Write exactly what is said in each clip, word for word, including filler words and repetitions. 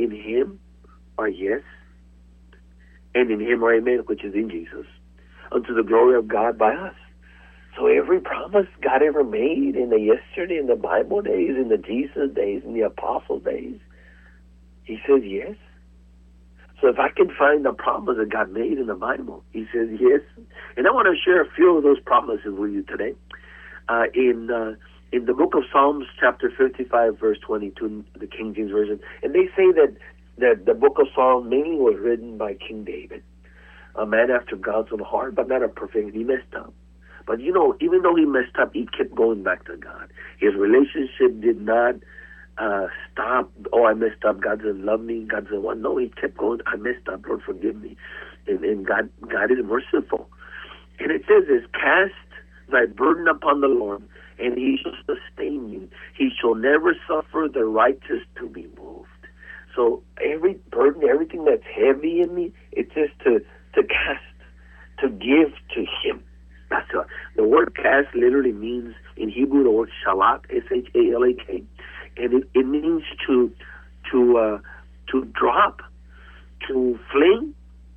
in him are yes, and in him are amen, which is in Jesus, unto the glory of God by us. So every promise God ever made in the yesterday, in the Bible days, in the Jesus days, in the apostle days, he says yes. So if I can find the promise that God made in the Bible, he says yes. And I want to share a few of those promises with you today. Uh, in uh, in the book of Psalms, chapter fifty-five, verse twenty-two, the King James Version, and they say that, that the book of Psalms mainly was written by King David, a man after God's own heart, but not a perfect. He messed up. But, you know, even though he messed up, he kept going back to God. His relationship did not uh, stop. Oh, I messed up. God doesn't love me. God doesn't want. No, he kept going. I messed up. Lord, forgive me. And, and God, God is merciful. And it says this, cast thy burden upon the Lord, and he shall sustain you. He shall never suffer the righteous to be moved. So every burden, everything that's heavy in me, it's just to, to cast, to give to him. That's a, the word cast literally means, in Hebrew, the word shalak, S H A L A K, and it, it means to to uh, to drop, to fling,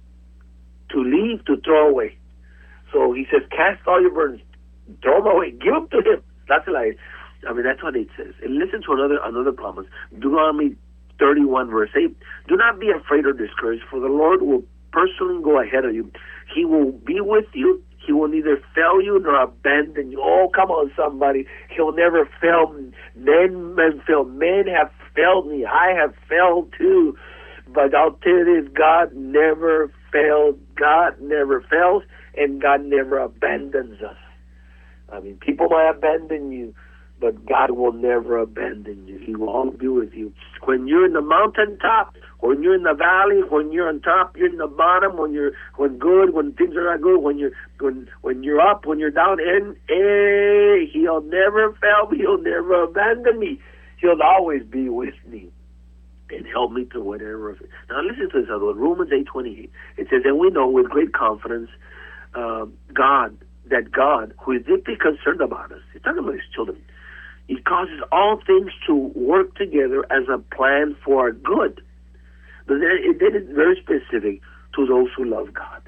to leave, to throw away. So he says, cast all your burdens, throw them away, give them to him. That's like, I mean, that's what it says. And listen to another another promise, Deuteronomy thirty-one, verse eight. Do not be afraid or discouraged, for the Lord will personally go ahead of you. He will be with you. He will neither fail you nor abandon you. Oh, come on, somebody. He'll never fail. Men, men fail. Men have failed me. I have failed too. But I'll tell you this, God never failed. God never fails, and God never abandons us. I mean, people might abandon you, but God will never abandon you. He will always be with you. When you're in the mountaintop, when you're in the valley, when you're on top, you're in the bottom, when you're when good, when things are not good, when you're when when you're up, when you're down, and hey, he'll never fail me, he'll never abandon me. He'll always be with me and help me through whatever. Now listen to this other one, Romans eight twenty-eight. It says, and we know with great confidence uh, God, that God, who is deeply concerned about us, he's talking about his children, he causes all things to work together as a plan for our good. But then it, then it's very specific to those who love God.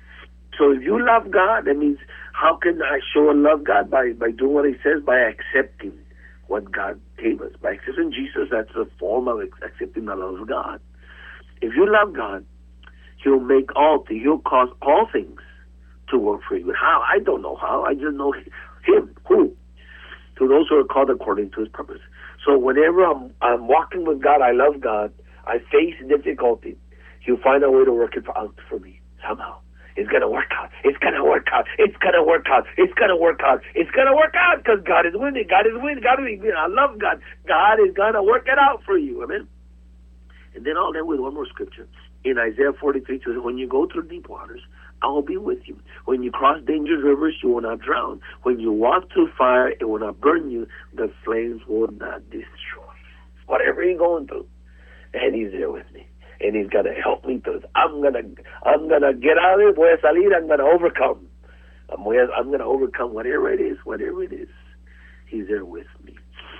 So if you love God, that means how can I show and love God? By, by doing what he says, by accepting what God gave us. By accepting Jesus, that's a form of accepting the love of God. If you love God, he'll make all things, he'll cause all things to work for you. How? I don't know how. I just know him. Who? To those who are called according to his purpose. So whenever I'm, I'm walking with God, I love God, I face difficulty, he'll find a way to work it out for me somehow. It's going to work out. It's going to work out. It's going to work out. It's going to work out. It's going to work out because God is winning. God is winning. God is winning. I love God. God is going to work it out for you. Amen. And then I'll end with one more scripture. In Isaiah forty-three, it says, when you go through deep waters, I will be with you. When you cross dangerous rivers, you will not drown. When you walk through fire, it will not burn you. The flames will not destroy you. Whatever you're going through, and he's there with me. And he's going to help me through it. I'm going to I'm gonna get out of it. Voy a salir. I'm going to overcome. I'm, I'm going to overcome whatever it is, whatever it is. He's there with me.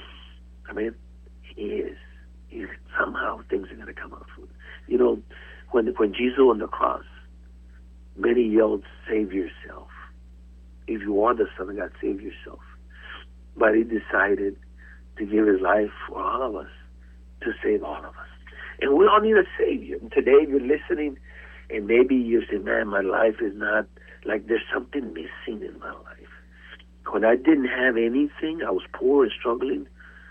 I mean, he is. He's, somehow things are going to come out for him. You know, when, when Jesus on the cross, many yelled, save yourself. If you are the Son of God, save yourself. But he decided to give his life for all of us, to save all of us. And we all need a Savior. And today, if you're listening, and maybe you're saying, man, my life is not, like there's something missing in my life. When I didn't have anything, I was poor and struggling,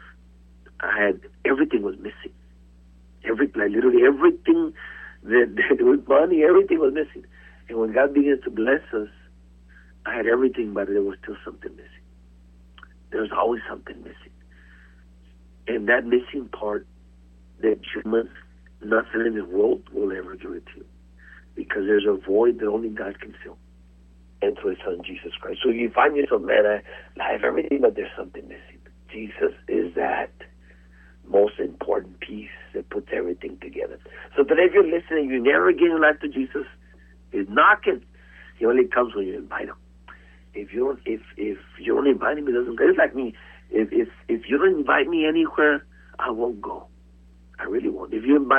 I had, everything was missing. Every, like literally everything, that, that was money, everything was missing. And when God began to bless us, I had everything, but there was still something missing. There's always something missing. And that missing part, that human, nothing in the world will ever give it to you. Because there's a void that only God can fill. And through his Son, Jesus Christ. So you find yourself, man, I, I have everything, but there's something missing. Jesus is that most important piece that puts everything together. So today, if you're listening, you never give your life to Jesus, he's knocking. He only comes when you invite him. If you don't, if if you don't invite him, he doesn't go. It's like me. If if if you don't invite me anywhere, I won't go. I really won't. If you invite